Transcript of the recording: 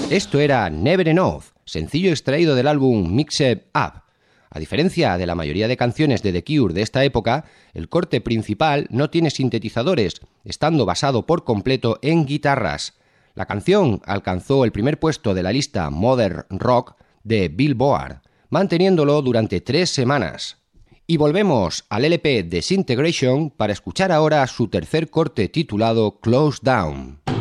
Esto era Never Enough, sencillo extraído del álbum Mixed Up. A diferencia de la mayoría de canciones de The Cure de esta época, el corte principal no tiene sintetizadores, estando basado por completo en guitarras. La canción alcanzó el primer puesto de la lista Modern Rock de Billboard, manteniéndolo durante 3 semanas. Y volvemos al LP Disintegration para escuchar ahora su tercer corte titulado Close Down.